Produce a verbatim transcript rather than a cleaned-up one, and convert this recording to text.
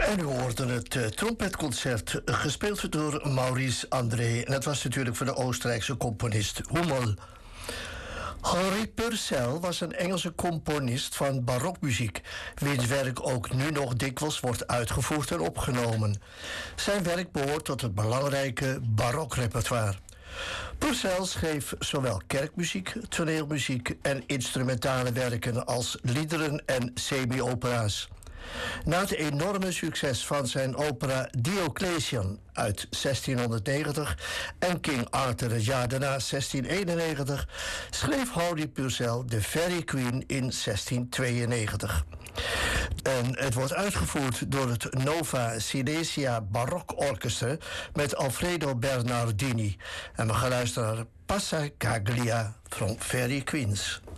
En u hoorde het uh, trompetconcert uh, gespeeld door Maurice André. En dat was natuurlijk voor de Oostenrijkse componist Hummel. Henri Purcell was een Engelse componist van barokmuziek, wiens werk ook nu nog dikwijls wordt uitgevoerd en opgenomen. Zijn werk behoort tot het belangrijke barokrepertoire. Purcell schreef zowel kerkmuziek, toneelmuziek en instrumentale werken als liederen en semi-opera's. Na het enorme succes van zijn opera Diocletian uit zestienhonderdnegentig en King Arthur het jaar daarna zestien eenennegentig schreef Henri Purcell de Faerie Queen in zestien tweeënnegentig. En het wordt uitgevoerd door het Nova Silesia Barok Orchestra met Alfredo Bernardini. En we gaan luisteren naar Passacaglia van Faerie Queens.